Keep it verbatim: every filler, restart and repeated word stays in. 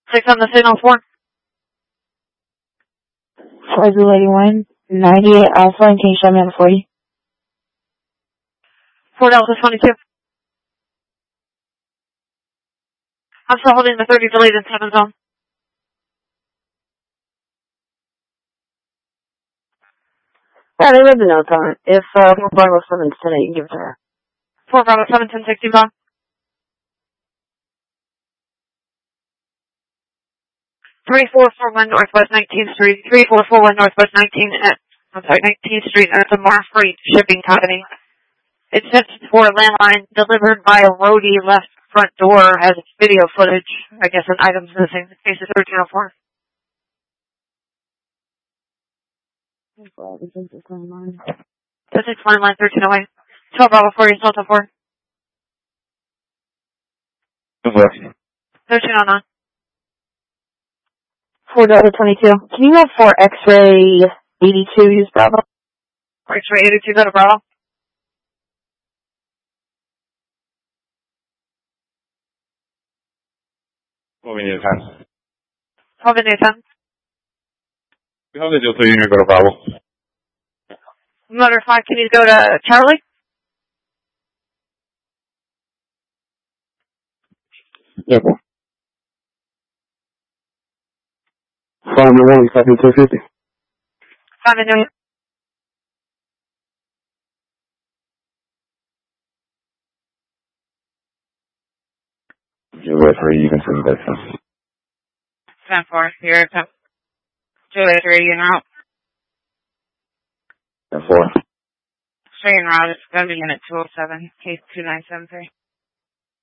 Six on the signal, four. four Zulu eighty-one, ninety-eight Alpha, and can you show me on forty? four Delta twenty-two. I'm still holding the thirty delayed in seven zone. Yeah, they read the notes on it. If uh, four Bravo seven's ten, you can give it to her. four Bravo seven, ten sixty bomb. three four four one Northwest nineteenth Street. three four four one Northwest nineteenth at, I'm sorry, nineteenth Street. That's a Mars Freight shipping company. It's sent for a landline delivered by a roadie left front door. Has video footage. I guess an item's missing. Case is thirteen oh four. This is line line thirteen oh eight. twelve Bravo four, you Delta four. thirteen oh nine. four Delta twenty-two. Can you have four X-ray eighty-two, use Bravo? X-ray eighty-two, go to Bravo. What we need is ten. twelve in ten. You have the Delta Union go to Bravo. Motor five, can you go to Charlie? Yep. Five and one, copy two fifty. Five in New Juliet three, you can send that stuff. ten four, here it comes. Juliet three, you know. ten four. Straight and route, it's going to be in at two oh seven, case two nine seven three.